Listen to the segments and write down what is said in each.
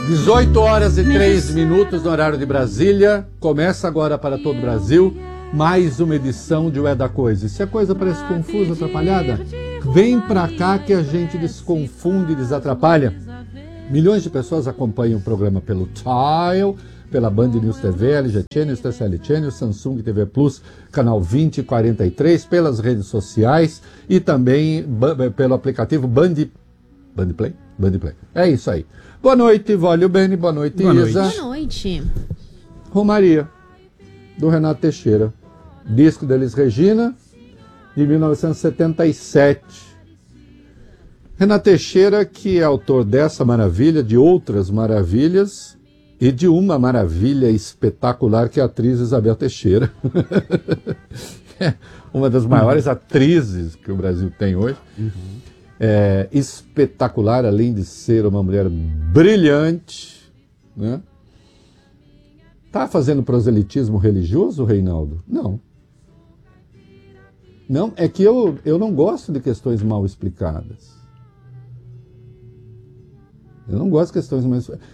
18 horas e 3 minutos no horário de Brasília. Começa agora para todo o Brasil mais uma edição de O É da Coisa. E se a coisa parece confusa, atrapalhada, vem pra cá que a gente desconfunde e desatrapalha. Milhões de pessoas acompanham o programa pelo Tile, pela Band News TV, LG Channel, TCL Channel, Samsung TV Plus, canal 20 e 43, pelas redes sociais e também pelo aplicativo Band Play. É isso aí. Boa noite, Vólio Bene. Boa noite, Isa. Boa noite. Romaria, do Renato Teixeira. Disco da Elis Regina, de 1977. Renato Teixeira, que é autor dessa maravilha, de outras maravilhas, e de uma maravilha espetacular que é a atriz Isabel Teixeira. Uma das maiores atrizes que o Brasil tem hoje. É espetacular, além de ser uma mulher brilhante, né? Tá fazendo proselitismo religioso, Reinaldo? Não. Não, é que eu não gosto de questões mal explicadas. Eu não gosto de questões mal explicadas.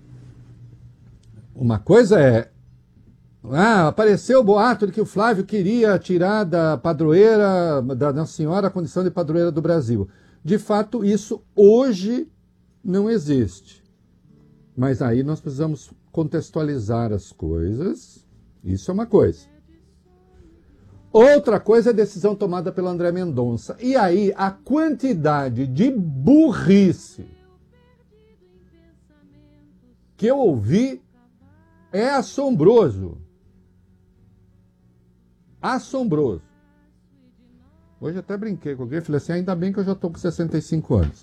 Uma coisa é... apareceu o boato de que o Flávio queria tirar da padroeira, da Nossa Senhora, a condição de padroeira do Brasil. De fato, isso hoje não existe. Mas aí nós precisamos contextualizar as coisas. Isso é uma coisa. Outra coisa é a decisão tomada pelo André Mendonça. E aí a quantidade de burrice que eu ouvi é assombroso. Assombroso. Hoje até brinquei com alguém e falei assim, ainda bem que eu já estou com 65 anos.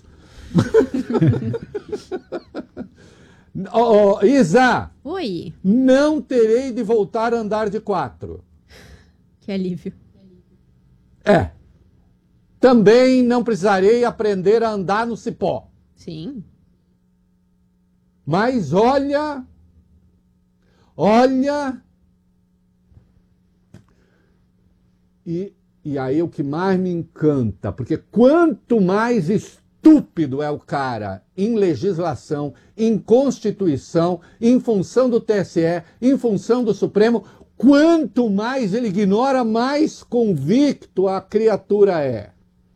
Isa! Oi! Não terei de voltar a andar de 4. Que alívio. Também não precisarei aprender a andar no cipó. Sim. Mas olha... E aí o que mais me encanta, porque quanto mais estúpido é o cara em legislação, em Constituição, em função do TSE, em função do Supremo, quanto mais ele ignora, mais convicto a criatura é.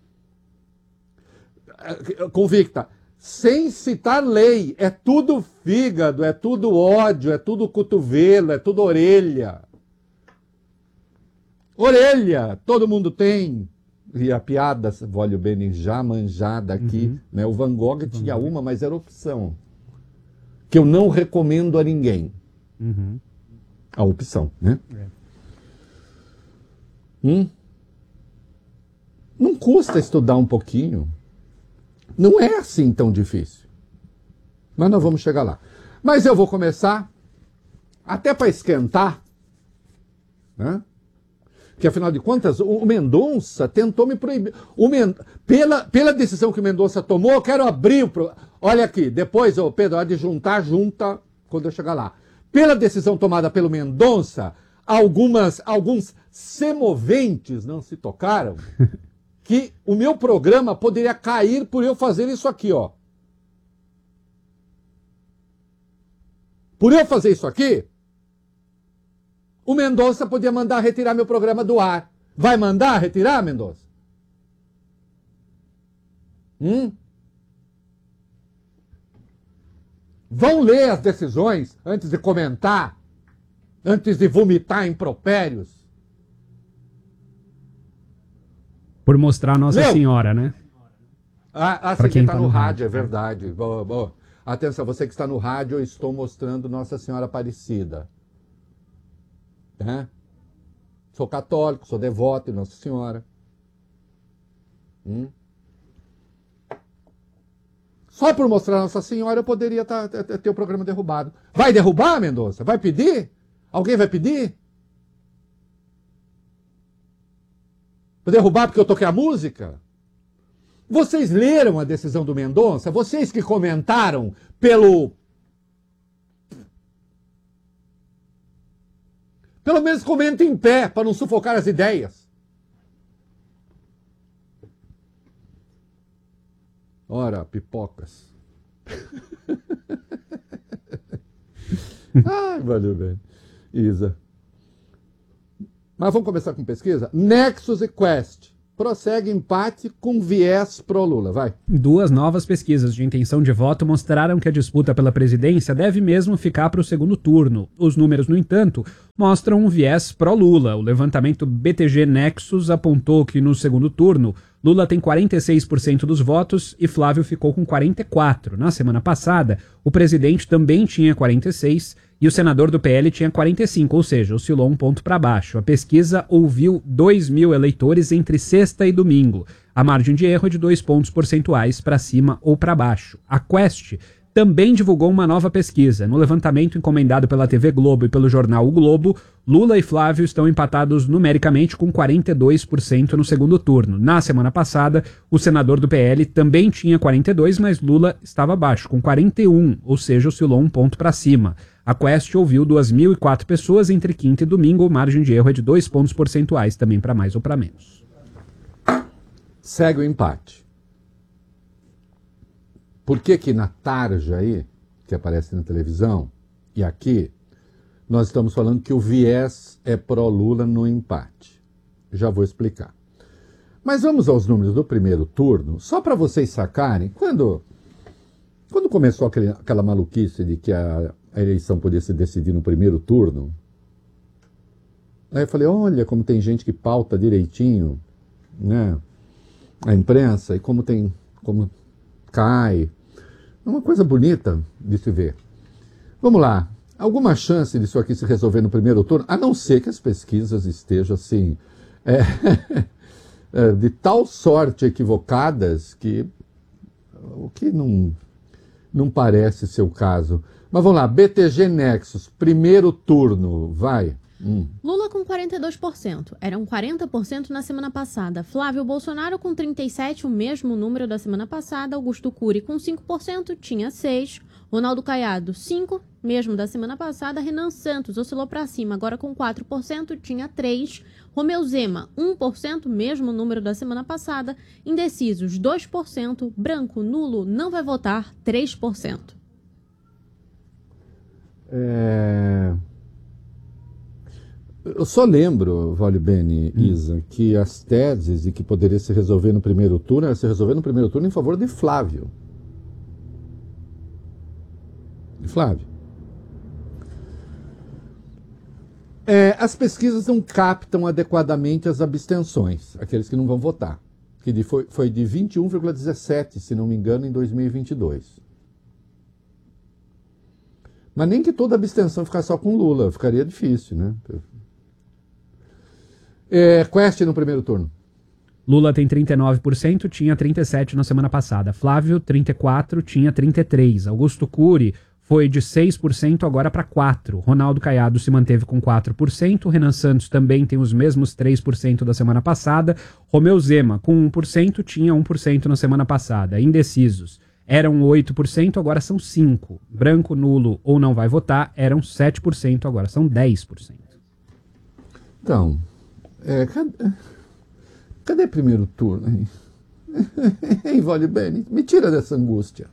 Convicta. Sem citar lei, é tudo fígado, é tudo ódio, é tudo cotovelo, é tudo orelha. Orelha, todo mundo tem. E a piada, Vólio Bene, já manjada aqui, né? O Van Gogh tinha uma, mas era opção. Que eu não recomendo a ninguém. A opção, né? Não custa estudar um pouquinho. Não é assim tão difícil. Mas nós vamos chegar lá. Mas eu vou começar, até para esquentar, né? Que afinal de contas, o Mendonça tentou me proibir. Pela decisão que o Mendonça tomou, eu quero abrir o... Olha aqui, depois, Pedro, há de juntar, junta quando eu chegar lá. Pela decisão tomada pelo Mendonça, alguns semoventes não se tocaram que o meu programa poderia cair por eu fazer isso aqui, ó. Por eu fazer isso aqui, o Mendonça podia mandar retirar meu programa do ar. Vai mandar retirar, Mendonça? Vão ler as decisões antes de comentar, antes de vomitar impropérios. Por mostrar Nossa Senhora, né? Para quem está no rádio, é verdade. Boa. Atenção, você que está no rádio, eu estou mostrando Nossa Senhora Aparecida. Sou católico, sou devoto de Nossa Senhora. Só por mostrar Nossa Senhora eu poderia ter o programa derrubado. Vai derrubar, Mendonça? Vai pedir? Alguém vai pedir? Vou derrubar porque eu toquei a música? Vocês leram a decisão do Mendonça? Vocês que comentaram pelo menos comentem em pé, para não sufocar as ideias. Ora, pipocas. Ai, valeu bem. Isa. Mas vamos começar com pesquisa? Nexus e Quest. Prossegue empate com viés pró-Lula. Vai. Duas novas pesquisas de intenção de voto mostraram que a disputa pela presidência deve mesmo ficar para o segundo turno. Os números, no entanto, mostram um viés pró-Lula. O levantamento BTG Nexus apontou que no segundo turno, Lula tem 46% dos votos e Flávio ficou com 44%. Na semana passada, o presidente também tinha 46% e o senador do PL tinha 45%, ou seja, oscilou um ponto para baixo. A pesquisa ouviu 2.000 eleitores entre sexta e domingo. A margem de erro é de 2 pontos percentuais para cima ou para baixo. A Quest também divulgou uma nova pesquisa. No levantamento encomendado pela TV Globo e pelo jornal O Globo, Lula e Flávio estão empatados numericamente com 42% no segundo turno. Na semana passada, o senador do PL também tinha 42%, mas Lula estava abaixo, com 41%, ou seja, oscilou um ponto para cima. A Quest ouviu 2.004 pessoas entre quinta e domingo. Margem de erro é de 2 pontos percentuais, também para mais ou para menos. Segue o empate. Por que que na tarja aí, que aparece na televisão, e aqui, nós estamos falando que o viés é pró-Lula no empate? Já vou explicar. Mas vamos aos números do primeiro turno, só para vocês sacarem, quando começou aquela maluquice de que a eleição podia se decidir no primeiro turno, aí eu falei, olha como tem gente que pauta direitinho, né, a imprensa, e como cai. É uma coisa bonita de se ver. Vamos lá. Alguma chance disso aqui se resolver no primeiro turno? A não ser que as pesquisas estejam assim, de tal sorte equivocadas que o que não parece ser o caso. Mas vamos lá, BTG Nexus, primeiro turno, vai. Lula com 42%, eram 40% na semana passada. Flávio Bolsonaro com 37%, o mesmo número da semana passada. Augusto Cury com 5%, tinha 6%. Ronaldo Caiado, 5%, mesmo da semana passada. Renan Santos oscilou para cima, agora com 4%, tinha 3%. Romeu Zema, 1%, mesmo número da semana passada. Indecisos, 2%. Branco, nulo, não vai votar, 3%. Eu só lembro, Vale Bene, Isa, que as teses de que poderia se resolver no primeiro turno era se resolver no primeiro turno em favor de Flávio. As pesquisas não captam adequadamente as abstenções, aqueles que não vão votar, que foi de 21,17%, se não me engano, em 2022. Mas nem que toda abstenção ficasse só com Lula, ficaria difícil, né? Quest no primeiro turno. Lula tem 39%, tinha 37% na semana passada. Flávio, 34%, tinha 33%. Augusto Cury foi de 6% agora para 4%. Ronaldo Caiado se manteve com 4%. Renan Santos também tem os mesmos 3% da semana passada. Romeu Zema, com 1%, tinha 1% na semana passada. Indecisos eram 8%, agora são 5%. Branco, nulo ou não vai votar eram 7%, agora são 10%. Então, cadê primeiro turno? Hein, Vale Bene? Me tira dessa angústia.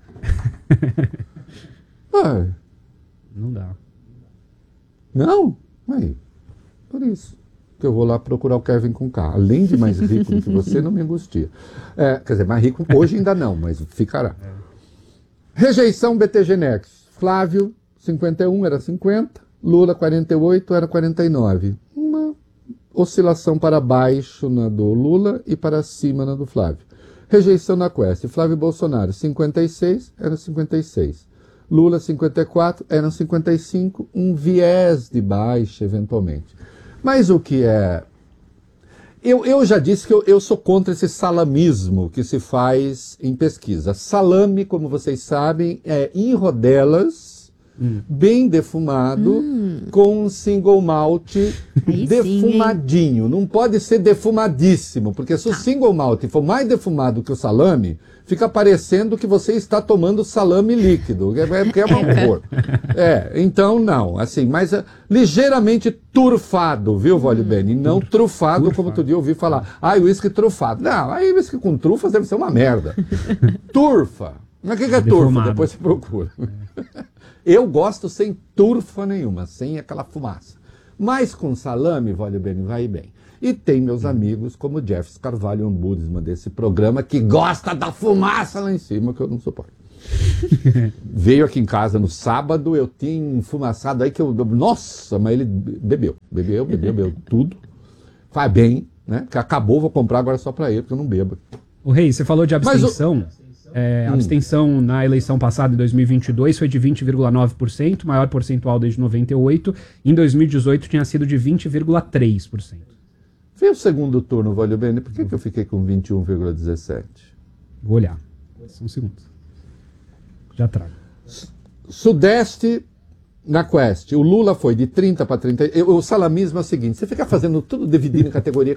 Não dá. Não? Aí, por isso que eu vou lá procurar o Kevin com K. Além de mais rico do que você, não me angustia. Quer dizer, mais rico hoje ainda não, mas ficará. Rejeição BTG Nexus. Flávio, 51 era 50. Lula, 48 era 49. Uma oscilação para baixo na do Lula e para cima na do Flávio. Rejeição na Quest. Flávio Bolsonaro, 56 era 56. Lula, 54 eram 55. Um viés de baixa, eventualmente. Mas o que é... Eu já disse que eu sou contra esse salamismo que se faz em pesquisa. Salame, como vocês sabem, é em rodelas, bem defumado, com um single malt defumadinho. Sim, não pode ser defumadíssimo, porque se o single malt for mais defumado que o salame, fica parecendo que você está tomando salame líquido, que é um horror. Então não, assim, mas ligeiramente turfado, viu, Vale Bene? Não trufado, como outro dia eu ouvi falar. Uísque trufado. Não, aí uísque com trufas deve ser uma merda. Turfa. Mas o que é turfa? Depois você procura. Eu gosto sem turfa nenhuma, sem aquela fumaça. Mas com salame, vale bem, vai bem. E tem meus amigos como Jeff Carvalho, um budismo desse programa, que gosta da fumaça lá em cima, que eu não suporto. Veio aqui em casa no sábado, eu tinha enfumaçado aí que eu... Nossa, mas ele bebeu tudo. Faz bem, né? Que acabou, vou comprar agora só pra ele, porque eu não bebo. O Rei, você falou de abstenção. A abstenção na eleição passada, em 2022, foi de 20,9%, maior percentual desde 98. Em 2018 tinha sido de 20,3%. Veio o segundo turno, Valeu Bene, por que eu fiquei com 21,17%? Vou olhar. Só um segundo. Já trago. Sudeste, na Quest, o Lula foi de 30 para 30. O salamismo é o seguinte: você fica fazendo tudo dividindo em categoria,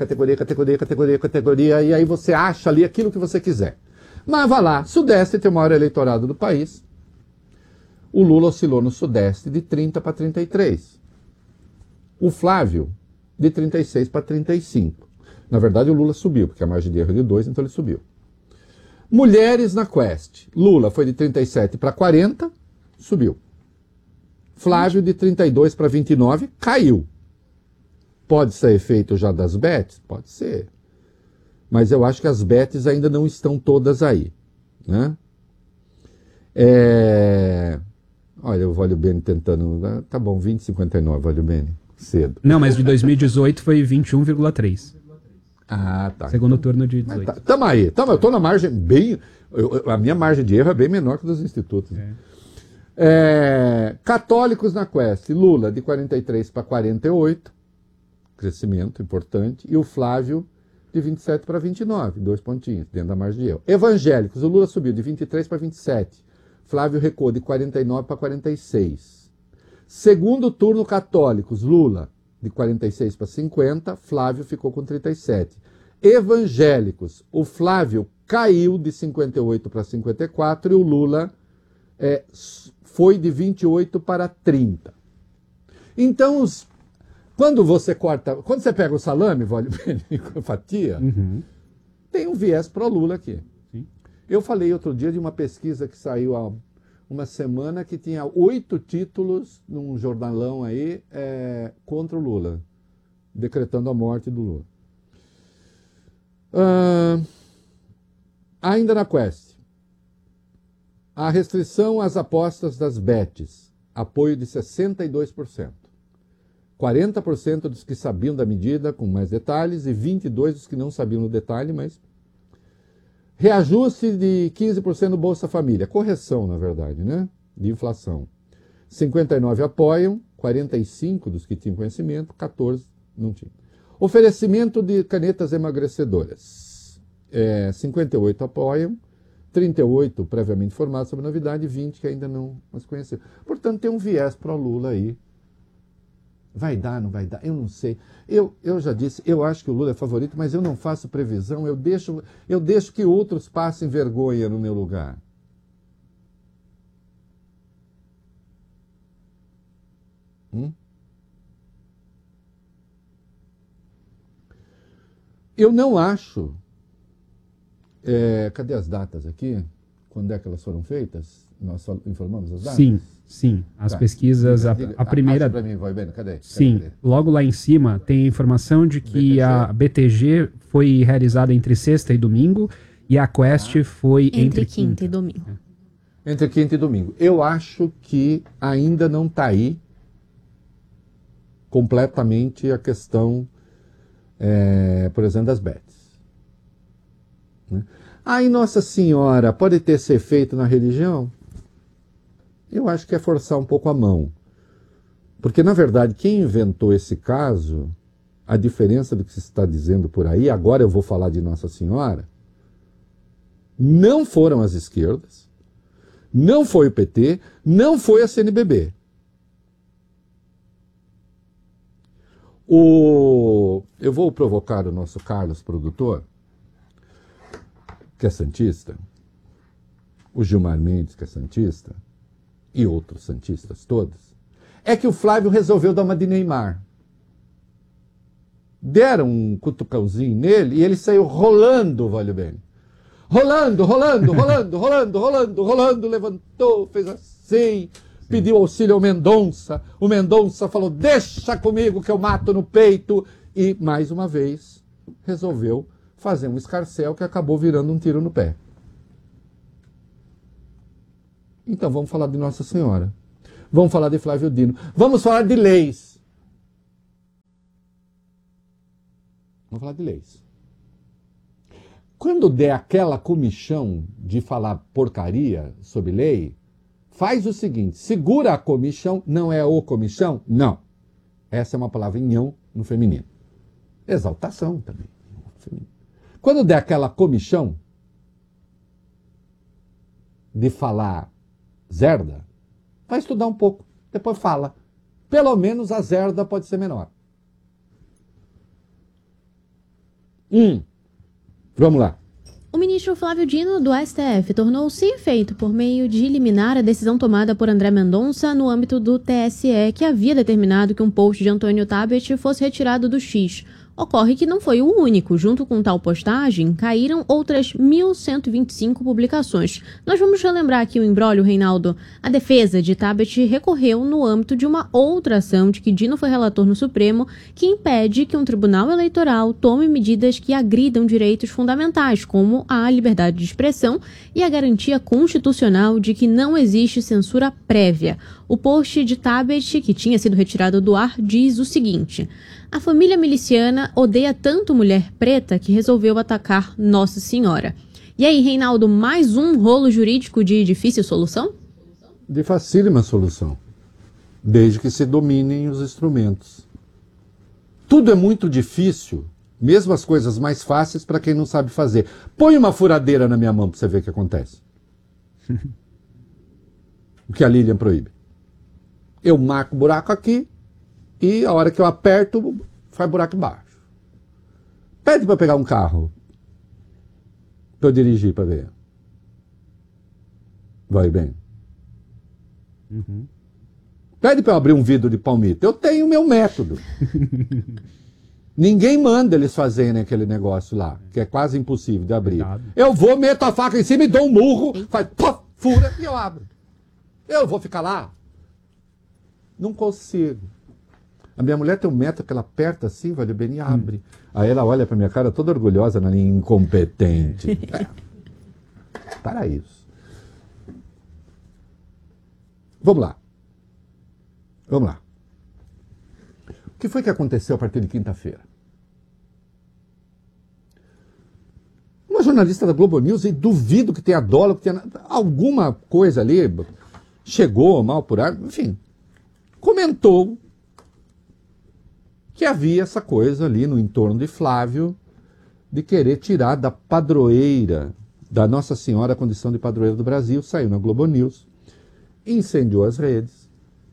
e aí você acha ali aquilo que você quiser. Mas vai lá, Sudeste tem o maior eleitorado do país. O Lula oscilou no Sudeste de 30 para 33. O Flávio, de 36 para 35. Na verdade, o Lula subiu, porque a margem de erro é de 2, então ele subiu. Mulheres na Quest. Lula foi de 37 para 40, subiu. Flávio, de 32 para 29, caiu. Pode ser efeito já das bets? Pode ser. Mas eu acho que as bets ainda não estão todas aí, né? Olha, o Valeu Bene tentando... Tá bom, 20,59, Valeu Bene, cedo. Não, mas de 2018 foi 21,3. Ah, tá. Segundo turno de 18. Tá, tamo aí. Eu tô na margem bem... a minha margem de erro é bem menor que dos institutos. Católicos na Quest. Lula, de 43 para 48. Crescimento importante. E o Flávio, de 27 para 29, 2 pontinhos, dentro da margem de erro. Evangélicos, o Lula subiu de 23 para 27. Flávio recuou de 49 para 46. Segundo turno, católicos, Lula, de 46 para 50, Flávio ficou com 37. Evangélicos, o Flávio caiu de 58 para 54 e o Lula foi de 28 para 30. Então, quando você pega o salame, fatia, tem um viés pró-Lula aqui. Sim. Eu falei outro dia de uma pesquisa que saiu há uma semana que tinha 8 títulos num jornalão aí contra o Lula, decretando a morte do Lula. Ainda na Quest, a restrição às apostas das bets, apoio de 62%. 40% dos que sabiam da medida, com mais detalhes, e 22% dos que não sabiam no detalhe, mas... Reajuste de 15% no Bolsa Família. Correção, na verdade, né? De inflação. 59% apoiam, 45% dos que tinham conhecimento, 14% não tinham. Oferecimento de canetas emagrecedoras. 58% apoiam, 38% previamente informados sobre a novidade, 20% que ainda não as conheceram. Portanto, tem um viés pró-Lula aí. Vai dar, não vai dar? Eu não sei. Eu já disse, eu acho que o Lula é favorito, mas eu não faço previsão, eu deixo que outros passem vergonha no meu lugar. Eu não acho... cadê as datas aqui? Quando é que elas foram feitas? Nós só informamos as datas? Sim. As pesquisas, a primeira... Para mim, vai bem, cadê? Sim, logo lá em cima tem a informação de que a BTG foi realizada entre sexta e domingo e a Quest foi entre quinta e domingo. Entre quinta e domingo. Eu acho que ainda não está aí completamente a questão, por exemplo, das bets. Né? Aí, Nossa Senhora, pode ter esse efeito na religião? Eu acho que é forçar um pouco a mão. Porque, na verdade, quem inventou esse caso, a diferença do que se está dizendo por aí, agora eu vou falar de Nossa Senhora, não foram as esquerdas, não foi o PT, não foi a CNBB. Eu vou provocar o nosso Carlos, produtor, que é santista, o Gilmar Mendes, que é santista, e outros santistas todos, é que o Flávio resolveu dar uma de Neymar. Deram um cutucãozinho nele e ele saiu rolando, Valeu Bene. Rolando, levantou, fez assim, pediu auxílio ao Mendonça. O Mendonça falou, deixa comigo que eu mato no peito. E, mais uma vez, resolveu fazer um escarcéu que acabou virando um tiro no pé. Então vamos falar de Nossa Senhora. Vamos falar de Flávio Dino. Vamos falar de leis. Vamos falar de leis. Quando der aquela comichão de falar porcaria sobre lei, faz o seguinte, segura a comichão, não é o comichão? Não. Essa é uma palavra em nhão no feminino. Exaltação também. Quando der aquela comichão de falar zerda, vai estudar um pouco, depois fala. Pelo menos a zerda pode ser menor. Vamos lá. O ministro Flávio Dino, do STF, tornou-se efeito por meio de liminar a decisão tomada por André Mendonça no âmbito do TSE, que havia determinado que um post de Antônio Tabet fosse retirado do X. Ocorre que não foi o único. Junto com tal postagem, caíram outras 1.125 publicações. Nós vamos relembrar aqui o imbróglio, Reinaldo. A defesa de Tabet recorreu no âmbito de uma outra ação de que Dino foi relator no Supremo, que impede que um tribunal eleitoral tome medidas que agridam direitos fundamentais, como a liberdade de expressão e a garantia constitucional de que não existe censura prévia. O post de Tabet, que tinha sido retirado do ar, diz o seguinte: a família miliciana odeia tanto mulher preta que resolveu atacar Nossa Senhora. E aí, Reinaldo, mais um rolo jurídico de difícil solução? De facílima solução, desde que se dominem os instrumentos. Tudo é muito difícil, mesmo as coisas mais fáceis para quem não sabe fazer. Põe uma furadeira na minha mão para você ver o que acontece. O que a Lilian proíbe. Eu marco o buraco aqui e a hora que eu aperto, faz buraco embaixo. Pede para pegar um carro para eu dirigir para ver. Vai bem. Pede para eu abrir um vidro de palmito. Eu tenho o meu método. Ninguém manda eles fazerem aquele negócio lá, que é quase impossível de abrir. Cuidado. Eu vou, meto a faca em cima e dou um murro, faz, pô, fura e eu abro. Eu vou ficar lá? Não consigo. A minha mulher tem um método que ela aperta assim, vale bem, e abre. Aí ela olha pra minha cara toda orgulhosa, na linha incompetente. Para isso. Vamos lá. Vamos lá. O que foi que aconteceu a partir de quinta-feira? Uma jornalista da Globo News, e duvido que tenha dolo, que tenha alguma coisa ali, chegou mal por ar, enfim, comentou que havia essa coisa ali no entorno de Flávio de querer tirar da padroeira da Nossa Senhora a condição de padroeira do Brasil. Saiu na Globo News, incendiou as redes.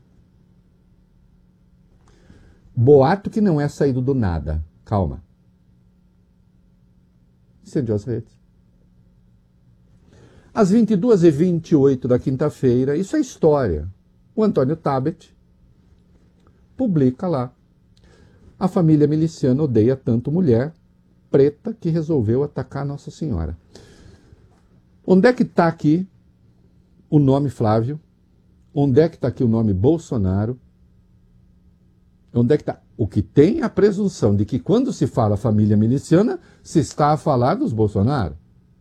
Boato que não é saído do nada. Calma. Incendiou as redes. Às 22h28 da quinta-feira, isso é história, o Antônio Tabet publica lá: a família miliciana odeia tanto mulher preta que resolveu atacar Nossa Senhora. Onde é que está aqui o nome Flávio? Onde é que está aqui o nome Bolsonaro? Onde é que está? O que tem a presunção de que quando se fala família miliciana, se está a falar dos Bolsonaro.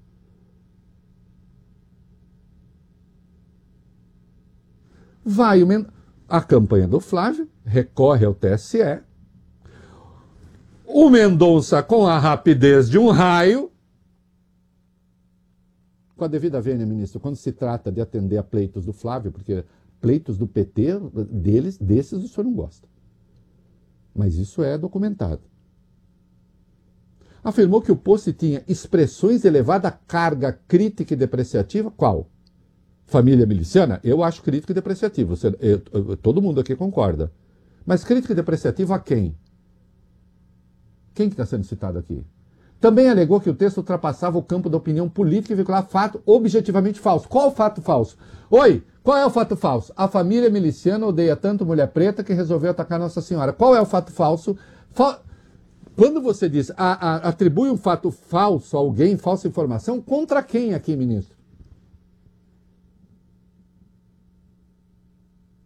Vai a campanha do Flávio, recorre ao TSE. O Mendonça, com a rapidez de um raio, com a devida vênia, ministro, quando se trata de atender a pleitos do Flávio, porque pleitos do PT, desses o senhor não gosta. Mas isso é documentado. Afirmou que o post tinha expressões de elevada carga crítica e depreciativa. Qual? Família miliciana? Eu acho crítico e depreciativo. Todo mundo aqui concorda. Mas crítico e depreciativo a quem? Quem que está sendo citado aqui? Também alegou que o texto ultrapassava o campo da opinião política e veiculava fato objetivamente falso. Qual o fato falso? Oi, qual é o fato falso? A família miliciana odeia tanto mulher preta que resolveu atacar Nossa Senhora. Qual é o fato falso? Quando você diz atribui um fato falso a alguém, falsa informação, contra quem aqui, ministro?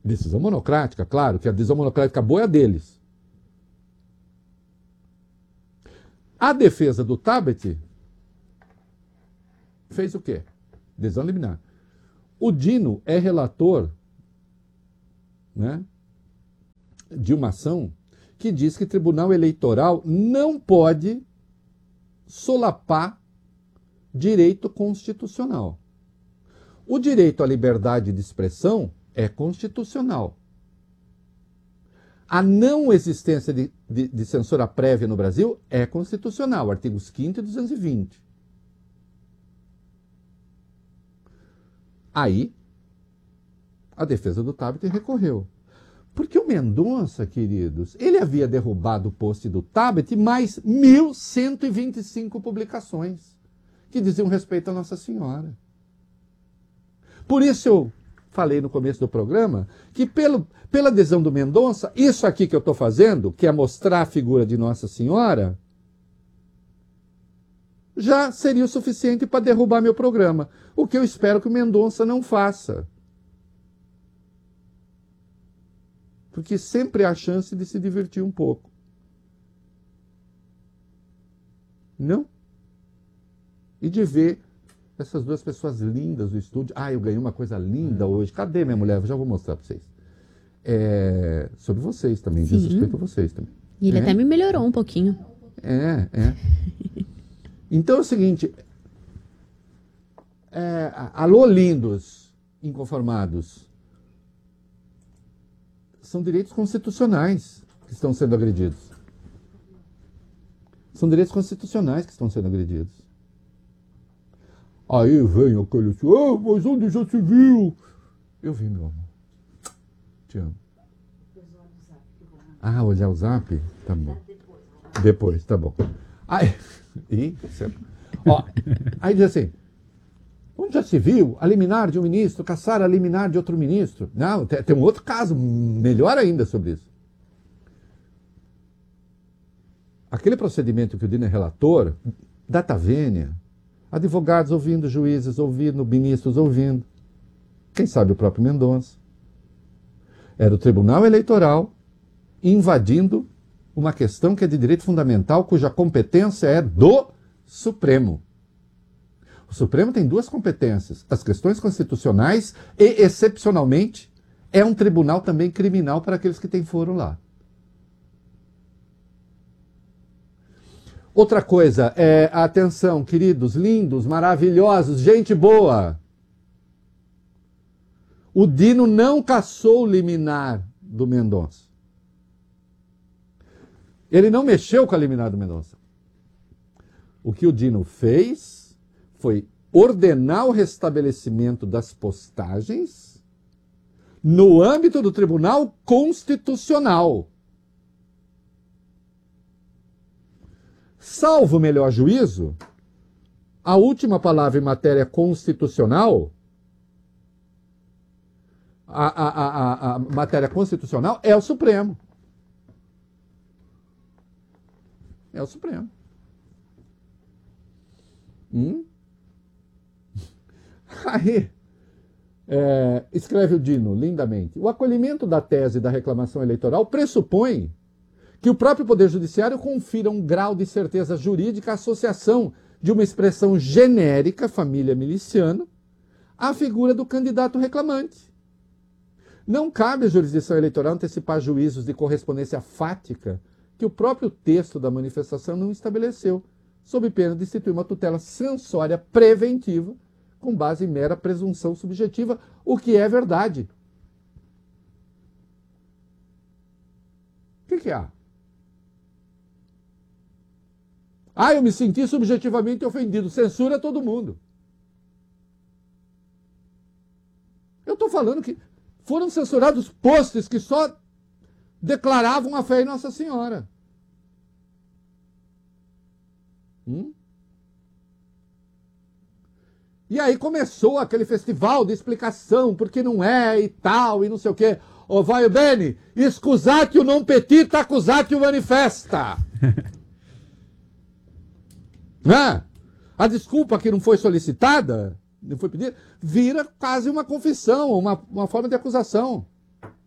Decisão monocrática, claro, que a decisão monocrática boa é a deles. A defesa do Tabet fez o quê? Decisão liminar. O Dino é relator, né, de uma ação que diz que o Tribunal Eleitoral não pode solapar direito constitucional. O direito à liberdade de expressão é constitucional. A não existência de censura prévia no Brasil é constitucional, artigos 5º e 220. Aí, a defesa do Tabet recorreu. Porque o Mendonça, queridos, ele havia derrubado o post do Tabet mais 1.125 publicações que diziam respeito a Nossa Senhora. Por isso eu falei no começo do programa que pela adesão do Mendonça, isso aqui que eu estou fazendo, que é mostrar a figura de Nossa Senhora, já seria o suficiente para derrubar meu programa. O que eu espero que o Mendonça não faça. Porque sempre há a chance de se divertir um pouco. Não? E de ver essas duas pessoas lindas do estúdio. Ah, eu ganhei uma coisa linda hoje. Cadê minha mulher? Eu já vou mostrar para vocês. Sobre vocês também, diz respeito a vocês também. E ele até me melhorou um pouquinho. Então é o seguinte. Alô, lindos, inconformados. São direitos constitucionais que estão sendo agredidos. São direitos constitucionais que estão sendo agredidos. Aí vem aquele assim, mas onde já se viu? Eu vi, meu amor. Te amo. Olhar o zap? Tá bom. Depois, tá bom. Aí diz assim, onde já se viu a liminar de um ministro caçar a liminar de outro ministro? Não, tem um outro caso melhor ainda sobre isso. Aquele procedimento que o Dino é relator, data vênia, advogados ouvindo, juízes ouvindo, ministros ouvindo, quem sabe o próprio Mendonça. Era o Tribunal Eleitoral invadindo uma questão que é de direito fundamental, cuja competência é do Supremo. O Supremo tem duas competências, as questões constitucionais e, excepcionalmente, é um tribunal também criminal para aqueles que têm foro lá. Outra coisa, atenção, queridos, lindos, maravilhosos, gente boa. O Dino não cassou o liminar do Mendonça. Ele não mexeu com a liminar do Mendonça. O que o Dino fez foi ordenar o restabelecimento das postagens no âmbito do Tribunal Constitucional. Salvo o melhor juízo, a última palavra em matéria constitucional, a matéria constitucional é o Supremo. É o Supremo. Aí, escreve o Dino lindamente, o acolhimento da tese da reclamação eleitoral pressupõe que o próprio Poder Judiciário confira um grau de certeza jurídica à associação de uma expressão genérica, família miliciana, à figura do candidato reclamante. Não cabe à jurisdição eleitoral antecipar juízos de correspondência fática que o próprio texto da manifestação não estabeleceu, sob pena de instituir uma tutela censória preventiva com base em mera presunção subjetiva, o que é verdade. O que há? Eu me senti subjetivamente ofendido. Censura todo mundo. Eu estou falando que foram censurados posts que só declaravam a fé em Nossa Senhora. E aí começou aquele festival de explicação, porque não é e tal, e não sei o quê. Vai bene, scusatio non petita, accusatio manifesta. A desculpa que não foi solicitada, não foi pedida, vira quase uma confissão, uma forma de acusação.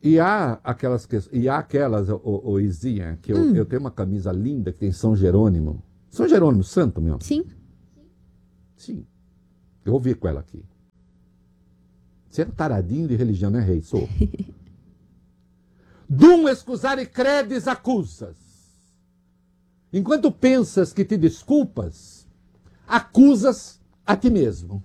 o Izinha, que eu tenho uma camisa linda que tem São Jerônimo. São Jerônimo, santo, meu. Sim. Sim. Eu ouvi com ela aqui. Você é um taradinho de religião, né, rei? Sou. Dum excusare credes acusas. Enquanto pensas que te desculpas, acusas a ti mesmo.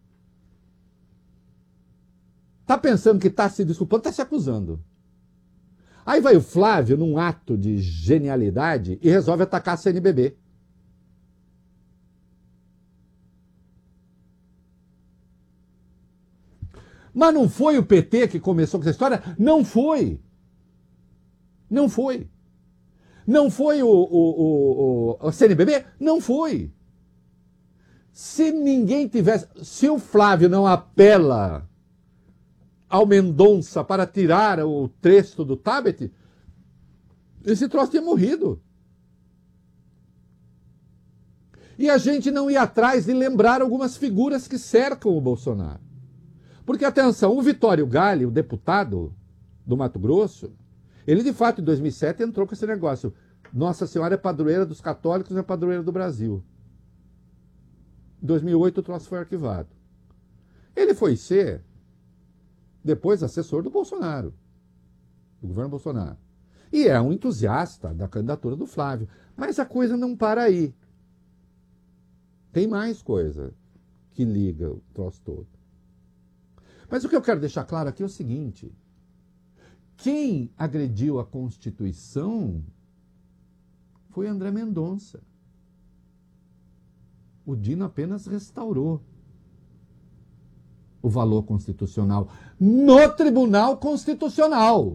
Tá pensando que tá se desculpando, tá se acusando. Aí vai o Flávio, num ato de genialidade, e resolve atacar a CNBB. Mas não foi o PT que começou com essa história? Não foi. Não foi. Não foi o CNBB? Não foi. Se ninguém tivesse... Se o Flávio não apela ao Mendonça para tirar o trecho do Tabet, esse troço tinha morrido. E a gente não ia atrás de lembrar algumas figuras que cercam o Bolsonaro. Porque, atenção, o Vitório Gale, o deputado do Mato Grosso, ele de fato em 2007 entrou com esse negócio. Nossa Senhora é padroeira dos católicos, é padroeira do Brasil. Em 2008 o troço foi arquivado. Ele foi ser, depois, assessor do Bolsonaro, do governo Bolsonaro. E é um entusiasta da candidatura do Flávio. Mas a coisa não para aí. Tem mais coisa que liga o troço todo. Mas o que eu quero deixar claro aqui é o seguinte: quem agrediu a Constituição foi André Mendonça. O Dino apenas restaurou o valor constitucional no Tribunal Constitucional.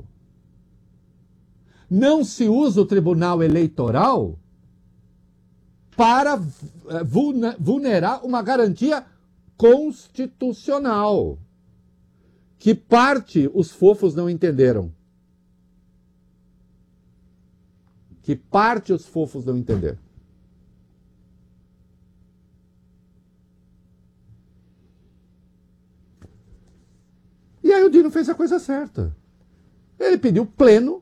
Não se usa o Tribunal Eleitoral para vulnerar uma garantia constitucional. Que parte os fofos não entenderam. Que parte os fofos não entenderam. E aí o Dino fez a coisa certa. Ele pediu pleno.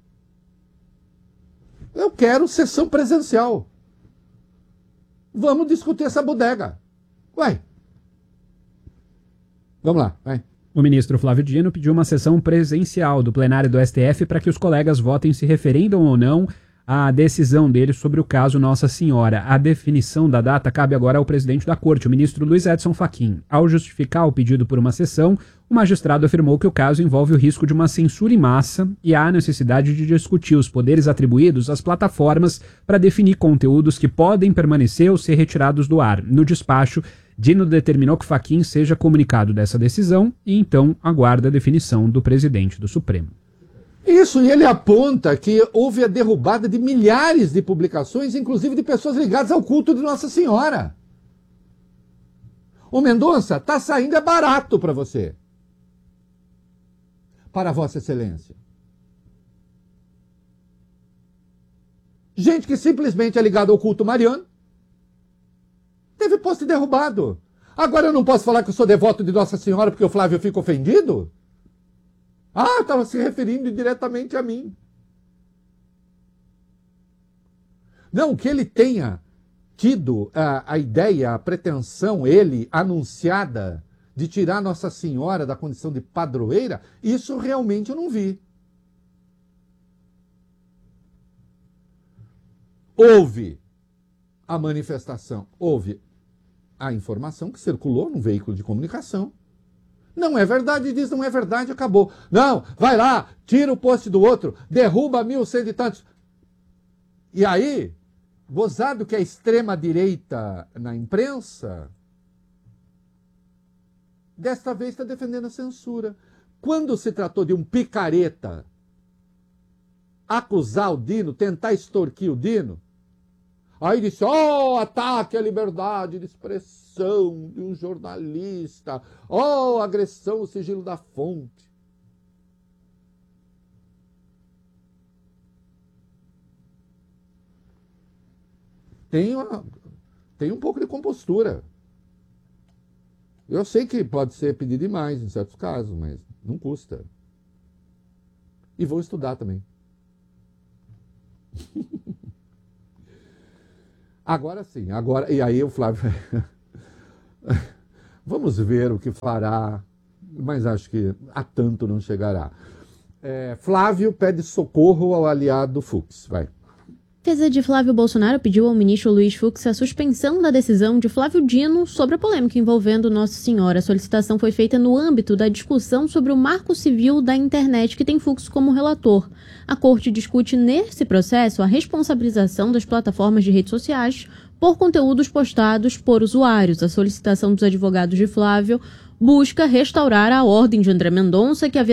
Eu quero sessão presencial. Vamos discutir essa bodega. Vai. Vamos lá, vai. O ministro Flávio Dino pediu uma sessão presencial do plenário do STF para que os colegas votem se referendam ou não à decisão dele sobre o caso Nossa Senhora. A definição da data cabe agora ao presidente da corte, o ministro Luiz Edson Fachin. Ao justificar o pedido por uma sessão, o magistrado afirmou que o caso envolve o risco de uma censura em massa e há necessidade de discutir os poderes atribuídos às plataformas para definir conteúdos que podem permanecer ou ser retirados do ar. No despacho, Dino determinou que Fachin seja comunicado dessa decisão e então aguarda a definição do presidente do Supremo. Isso, e ele aponta que houve a derrubada de milhares de publicações, inclusive de pessoas ligadas ao culto de Nossa Senhora. Ô Mendonça, tá saindo é barato para você. Para Vossa Excelência. Gente que simplesmente é ligada ao culto mariano, teve post derrubado. Agora eu não posso falar que eu sou devoto de Nossa Senhora porque o Flávio fica ofendido? Ah, estava se referindo diretamente a mim. Não, que ele tenha tido a ideia, a pretensão, ele, anunciada, de tirar Nossa Senhora da condição de padroeira, isso realmente eu não vi. Houve a manifestação, houve a informação que circulou num veículo de comunicação. Não é verdade, diz não é verdade, acabou. Não, vai lá, tira o post do outro, derruba 1.100 e tantos. E aí, gozado que a extrema-direita na imprensa, desta vez está defendendo a censura. Quando se tratou de um picareta acusar o Dino, tentar extorquir o Dino, aí disse, ataque à liberdade de expressão de um jornalista, agressão ao sigilo da fonte. Tem um pouco de compostura. Eu sei que pode ser pedir demais em certos casos, mas não custa. E vou estudar também. Agora sim, e aí o Flávio... Vamos ver o que fará, mas acho que a tanto não chegará. Flávio pede socorro ao aliado Fux, vai. A defesa de Flávio Bolsonaro pediu ao ministro Luiz Fux a suspensão da decisão de Flávio Dino sobre a polêmica envolvendo Nossa Senhora. A solicitação foi feita no âmbito da discussão sobre o marco civil da internet, que tem Fux como relator. A corte discute nesse processo a responsabilização das plataformas de redes sociais por conteúdos postados por usuários. A solicitação dos advogados de Flávio busca restaurar a ordem de André Mendonça, que havia